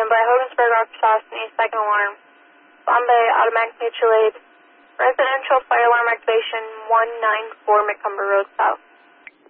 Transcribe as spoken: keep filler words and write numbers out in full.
Standby, Hogansburg, Arkansas, second alarm. Bombay, automatic mutual aid. Residential fire alarm activation one nine four McCumber Road South.